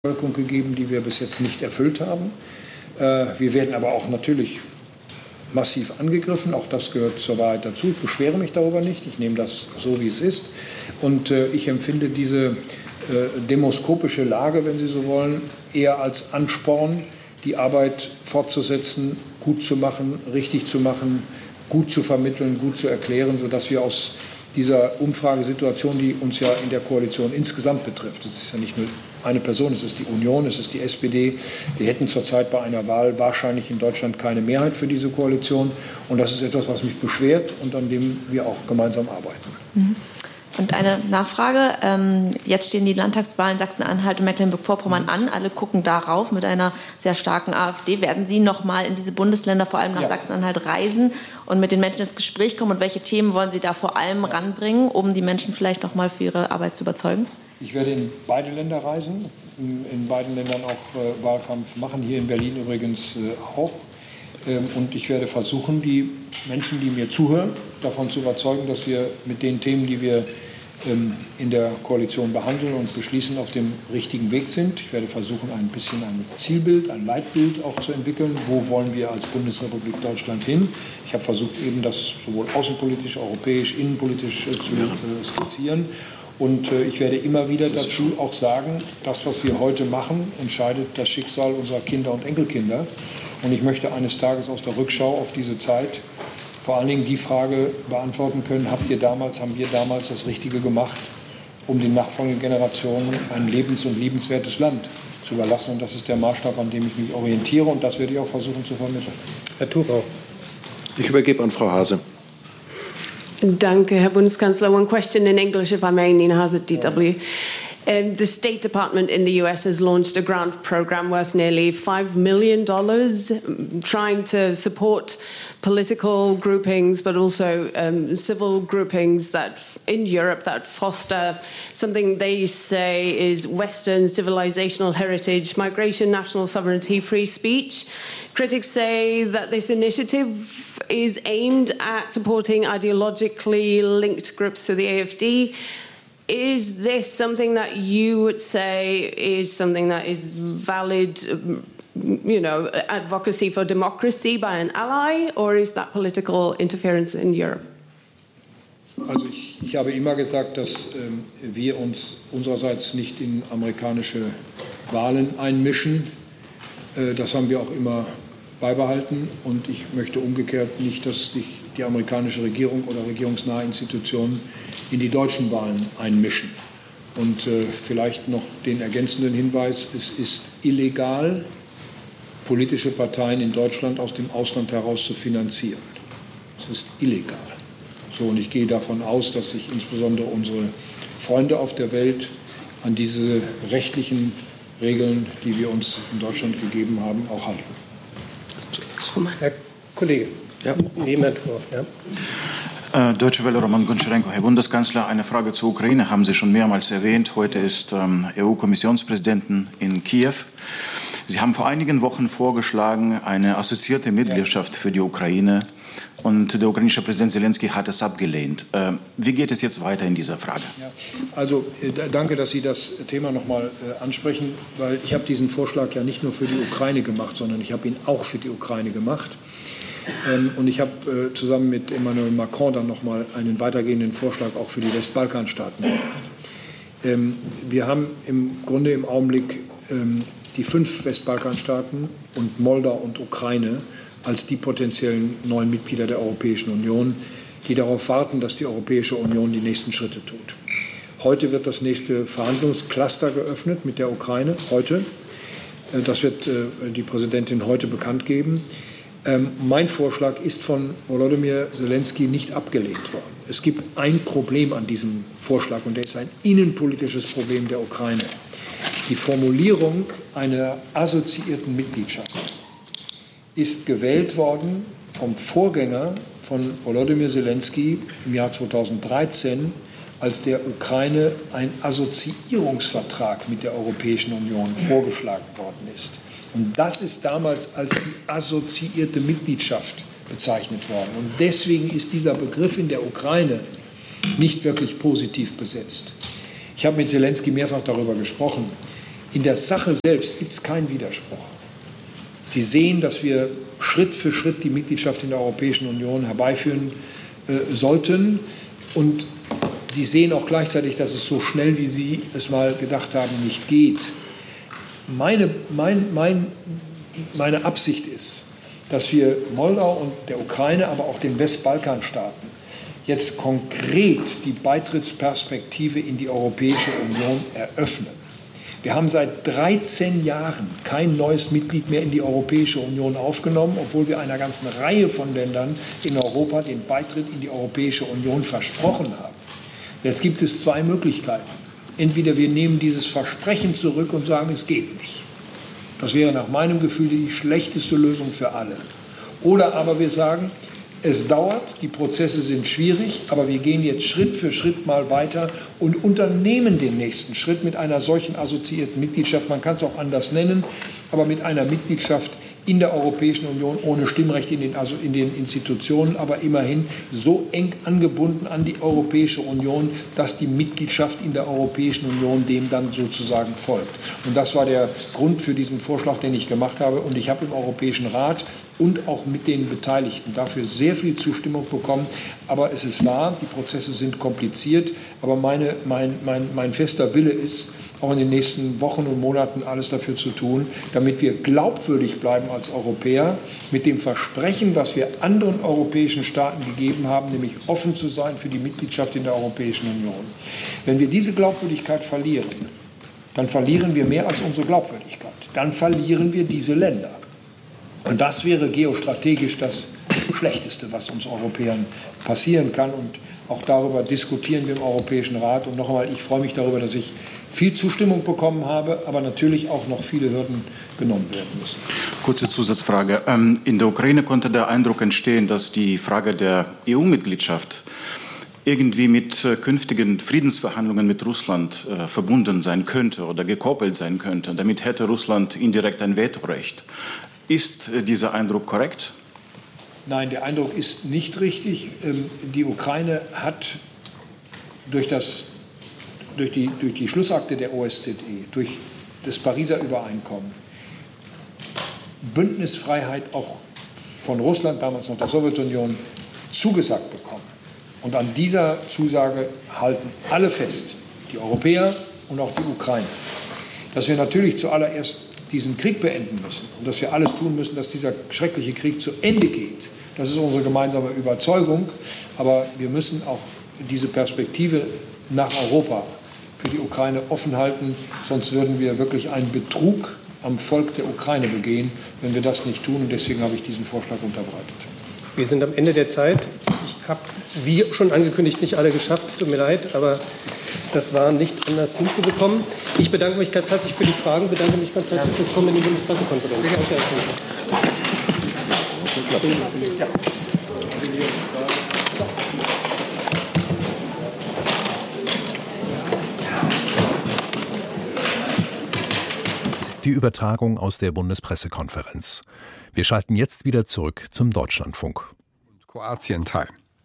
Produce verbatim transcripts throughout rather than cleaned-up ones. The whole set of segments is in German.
Bevölkerung gegeben, die wir bis jetzt nicht erfüllt haben. Wir werden aber auch natürlich massiv angegriffen. Auch das gehört zur Wahrheit dazu. Ich beschwere mich darüber nicht. Ich nehme das so, wie es ist. Und ich empfinde diese demoskopische Lage, wenn Sie so wollen, eher als Ansporn, die Arbeit fortzusetzen, gut zu machen, richtig zu machen, gut zu vermitteln, gut zu erklären, sodass wir aus dieser Umfragesituation, die uns ja in der Koalition insgesamt betrifft, das ist ja nicht nur eine Person, es ist die Union, es ist die S P D. Wir hätten zurzeit bei einer Wahl wahrscheinlich in Deutschland keine Mehrheit für diese Koalition. Und das ist etwas, was mich beschwert und an dem wir auch gemeinsam arbeiten. Und eine Nachfrage. Jetzt stehen die Landtagswahlen Sachsen-Anhalt und Mecklenburg-Vorpommern an. Alle gucken darauf mit einer sehr starken AfD. Werden Sie noch mal in diese Bundesländer, vor allem nach ja. Sachsen-Anhalt, reisen und mit den Menschen ins Gespräch kommen? Und welche Themen wollen Sie da vor allem ranbringen, um die Menschen vielleicht noch mal für ihre Arbeit zu überzeugen? Ich werde in beide Länder reisen, in beiden Ländern auch äh, Wahlkampf machen, hier in Berlin übrigens äh, auch. Ähm, und ich werde versuchen, die Menschen, die mir zuhören, davon zu überzeugen, dass wir mit den Themen, die wir ähm, in der Koalition behandeln und beschließen, auf dem richtigen Weg sind. Ich werde versuchen, ein bisschen ein Zielbild, ein Leitbild auch zu entwickeln. Wo wollen wir als Bundesrepublik Deutschland hin? Ich habe versucht, eben das sowohl außenpolitisch, europäisch, innenpolitisch äh, zu äh, skizzieren. Und ich werde immer wieder dazu auch sagen, das, was wir heute machen, entscheidet das Schicksal unserer Kinder und Enkelkinder. Und ich möchte eines Tages aus der Rückschau auf diese Zeit vor allen Dingen die Frage beantworten können, habt ihr damals, haben wir damals das Richtige gemacht, um den nachfolgenden Generationen ein lebens- und liebenswertes Land zu überlassen. Und das ist der Maßstab, an dem ich mich orientiere. Und das werde ich auch versuchen zu vermitteln. Herr Thurau. Ich übergebe an Frau Haase. Danke, Herr Bundeskanzler. One question in English, if I may, Nina Haase, D W. Um, the State Department in the U S has launched a grant program worth nearly five million dollars, trying to support political groupings, but also um, civil groupings that in Europe that foster something they say is Western civilizational heritage, migration, national sovereignty, free speech. Critics say that this initiative is aimed at supporting ideologically linked groups to the A F D. Is this something that you would say is something that is valid, you know, advocacy for democracy by an ally, or is that political interference in Europe? Also ich, ich habe immer gesagt, dass ähm, wir uns unsererseits nicht in amerikanische Wahlen einmischen. Äh, das haben wir auch immer beibehalten. Und ich möchte umgekehrt nicht, dass sich die amerikanische Regierung oder regierungsnahe Institutionen in die deutschen Wahlen einmischen. Und äh, vielleicht noch den ergänzenden Hinweis, es ist illegal, politische Parteien in Deutschland aus dem Ausland heraus zu finanzieren. Es ist illegal. So, und ich gehe davon aus, dass sich insbesondere unsere Freunde auf der Welt an diese rechtlichen Regeln, die wir uns in Deutschland gegeben haben, auch halten. Herr Kollege, ja. Neben Herrn Thurau, ja. Deutsche Welle, Roman Goncharenko. Herr Bundeskanzler, eine Frage zur Ukraine haben Sie schon mehrmals erwähnt. Heute ist ähm, E U-Kommissionspräsidenten in Kiew. Sie haben vor einigen Wochen vorgeschlagen, eine assoziierte Mitgliedschaft für die Ukraine. Und der ukrainische Präsident Zelensky hat es abgelehnt. Äh, wie geht es jetzt weiter in dieser Frage? Ja, also äh, danke, dass Sie das Thema noch mal äh, ansprechen, weil ich habe diesen Vorschlag ja nicht nur für die Ukraine gemacht, sondern ich habe ihn auch für die Ukraine gemacht. Ähm, und ich habe äh, zusammen mit Emmanuel Macron dann noch mal einen weitergehenden Vorschlag auch für die Westbalkanstaaten gemacht. Ähm, wir haben im Grunde im Augenblick ähm, die fünf Westbalkanstaaten und Moldau und Ukraine als die potenziellen neuen Mitglieder der Europäischen Union, die darauf warten, dass die Europäische Union die nächsten Schritte tut. Heute wird das nächste Verhandlungscluster geöffnet mit der Ukraine. Heute. Äh, das wird äh, die Präsidentin heute bekannt geben. Ähm, mein Vorschlag ist von Volodymyr Zelensky nicht abgelehnt worden. Es gibt ein Problem an diesem Vorschlag, und der ist ein innenpolitisches Problem der Ukraine. Die Formulierung einer assoziierten Mitgliedschaft ist gewählt worden vom Vorgänger von Volodymyr Zelensky im Jahr zweitausenddreizehn, als der Ukraine ein Assoziierungsvertrag mit der Europäischen Union vorgeschlagen worden ist. Und das ist damals als die assoziierte Mitgliedschaft bezeichnet worden. Und deswegen ist dieser Begriff in der Ukraine nicht wirklich positiv besetzt. Ich habe mit Zelensky mehrfach darüber gesprochen. In der Sache selbst gibt es keinen Widerspruch. Sie sehen, dass wir Schritt für Schritt die Mitgliedschaft in der Europäischen Union herbeiführen äh, sollten. Und Sie sehen auch gleichzeitig, dass es so schnell, wie Sie es mal gedacht haben, nicht geht. Meine, mein, mein, meine Absicht ist, dass wir Moldau und der Ukraine, aber auch den Westbalkanstaaten jetzt konkret die Beitrittsperspektive in die Europäische Union eröffnen. Wir haben seit dreizehn Jahren kein neues Mitglied mehr in die Europäische Union aufgenommen, obwohl wir einer ganzen Reihe von Ländern in Europa den Beitritt in die Europäische Union versprochen haben. Jetzt gibt es zwei Möglichkeiten. Entweder wir nehmen dieses Versprechen zurück und sagen, es geht nicht. Das wäre nach meinem Gefühl die schlechteste Lösung für alle. Oder aber wir sagen, es dauert, die Prozesse sind schwierig, aber wir gehen jetzt Schritt für Schritt mal weiter und unternehmen den nächsten Schritt mit einer solchen assoziierten Mitgliedschaft. Man kann es auch anders nennen, aber mit einer Mitgliedschaft in der Europäischen Union ohne Stimmrecht in den, also in den Institutionen, aber immerhin so eng angebunden an die Europäische Union, dass die Mitgliedschaft in der Europäischen Union dem dann sozusagen folgt. Und das war der Grund für diesen Vorschlag, den ich gemacht habe. Und ich habe im Europäischen Rat und auch mit den Beteiligten dafür sehr viel Zustimmung bekommen. Aber es ist wahr, die Prozesse sind kompliziert. Aber meine, mein, mein, mein fester Wille ist, auch in den nächsten Wochen und Monaten alles dafür zu tun, damit wir glaubwürdig bleiben als Europäer mit dem Versprechen, was wir anderen europäischen Staaten gegeben haben, nämlich offen zu sein für die Mitgliedschaft in der Europäischen Union. Wenn wir diese Glaubwürdigkeit verlieren, dann verlieren wir mehr als unsere Glaubwürdigkeit. Dann verlieren wir diese Länder. Und das wäre geostrategisch das Schlechteste, was uns Europäern passieren kann. Und auch darüber diskutieren wir im Europäischen Rat. Und noch einmal, ich freue mich darüber, dass ich viel Zustimmung bekommen habe, aber natürlich auch noch viele Hürden genommen werden müssen. Kurze Zusatzfrage. In der Ukraine konnte der Eindruck entstehen, dass die Frage der E U-Mitgliedschaft irgendwie mit künftigen Friedensverhandlungen mit Russland äh, verbunden sein könnte oder gekoppelt sein könnte. Damit hätte Russland indirekt ein Vetorecht. Ist äh, dieser Eindruck korrekt? Nein, der Eindruck ist nicht richtig. Ähm, die Ukraine hat durch, das, durch, die, durch die Schlussakte der O S Z E, durch das Pariser Übereinkommen, Bündnisfreiheit auch von Russland, damals noch der Sowjetunion, zugesagt bekommen. Und an dieser Zusage halten alle fest, die Europäer und auch die Ukrainer, dass wir natürlich zuallererst diesen Krieg beenden müssen und dass wir alles tun müssen, dass dieser schreckliche Krieg zu Ende geht. Das ist unsere gemeinsame Überzeugung. Aber wir müssen auch diese Perspektive nach Europa für die Ukraine offen halten. Sonst würden wir wirklich einen Betrug am Volk der Ukraine begehen, wenn wir das nicht tun. Und deswegen habe ich diesen Vorschlag unterbreitet. Wir sind am Ende der Zeit. Ich habe, wie schon angekündigt, nicht alle geschafft. Tut mir leid, aber das war nicht anders hinzubekommen. Ich bedanke mich ganz herzlich für die Fragen, bedanke mich ganz herzlich fürs Kommen in die Bundespressekonferenz. Ja. Die Übertragung aus der Bundespressekonferenz. Wir schalten jetzt wieder zurück zum Deutschlandfunk. Kroatien teil.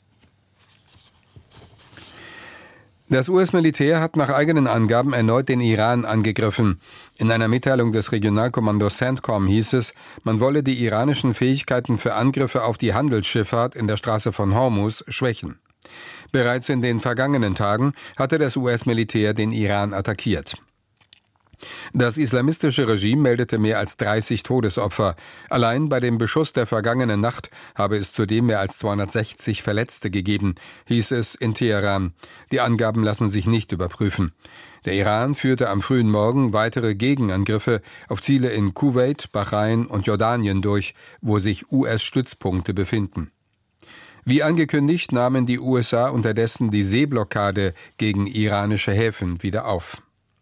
Das U S-Militär hat nach eigenen Angaben erneut den Iran angegriffen. In einer Mitteilung des Regionalkommandos CENTCOM hieß es, man wolle die iranischen Fähigkeiten für Angriffe auf die Handelsschifffahrt in der Straße von Hormuz schwächen. Bereits in den vergangenen Tagen hatte das U S-Militär den Iran attackiert. Das islamistische Regime meldete mehr als dreißig Todesopfer. Allein bei dem Beschuss der vergangenen Nacht habe es zudem mehr als zweihundertsechzig Verletzte gegeben, hieß es in Teheran. Die Angaben lassen sich nicht überprüfen. Der Iran führte am frühen Morgen weitere Gegenangriffe auf Ziele in Kuwait, Bahrain und Jordanien durch, wo sich U S-Stützpunkte befinden. Wie angekündigt, nahmen die U S A unterdessen die Seeblockade gegen iranische Häfen wieder auf.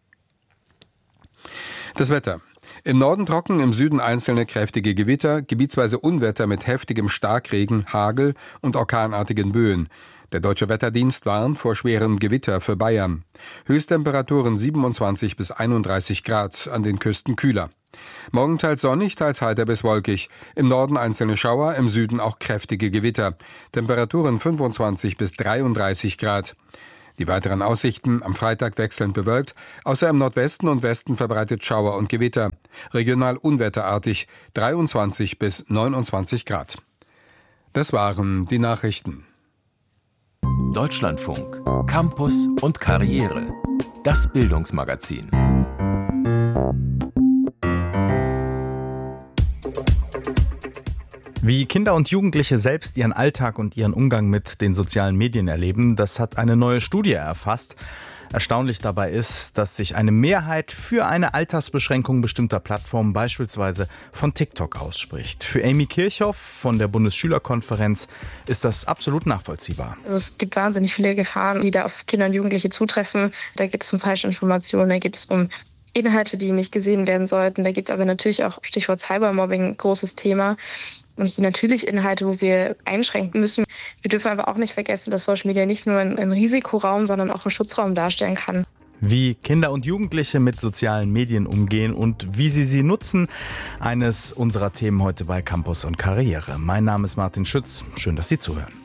Das Wetter. Im Norden trocken, im Süden einzelne kräftige Gewitter, gebietsweise Unwetter mit heftigem Starkregen, Hagel und orkanartigen Böen. Der Deutsche Wetterdienst warnt vor schwerem Gewitter für Bayern. Höchsttemperaturen siebenundzwanzig bis einunddreißig Grad, an den Küsten kühler. Morgen teils sonnig, teils heiter bis wolkig. Im Norden einzelne Schauer, im Süden auch kräftige Gewitter. Temperaturen fünfundzwanzig bis dreiunddreißig Grad. Die weiteren Aussichten: am Freitag wechselnd bewölkt, außer im Nordwesten und Westen verbreitet Schauer und Gewitter. Regional unwetterartig, dreiundzwanzig bis neunundzwanzig Grad. Das waren die Nachrichten. Deutschlandfunk, Campus und Karriere. Das Bildungsmagazin. Wie Kinder und Jugendliche selbst ihren Alltag und ihren Umgang mit den sozialen Medien erleben, das hat eine neue Studie erfasst. Erstaunlich dabei ist, dass sich eine Mehrheit für eine Altersbeschränkung bestimmter Plattformen, beispielsweise von TikTok, ausspricht. Für Amy Kirchhoff von der Bundesschülerkonferenz ist das absolut nachvollziehbar. Also es gibt wahnsinnig viele Gefahren, die da auf Kinder und Jugendliche zutreffen. Da geht es um Falschinformationen, da geht es um Inhalte, die nicht gesehen werden sollten. Da geht es aber natürlich auch, Stichwort Cybermobbing, großes Thema. Und es sind natürlich Inhalte, wo wir einschränken müssen. Wir dürfen aber auch nicht vergessen, dass Social Media nicht nur ein, ein Risikoraum, sondern auch einen Schutzraum darstellen kann. Wie Kinder und Jugendliche mit sozialen Medien umgehen und wie sie sie nutzen, eines unserer Themen heute bei Campus und Karriere. Mein Name ist Martin Schütz. Schön, dass Sie zuhören.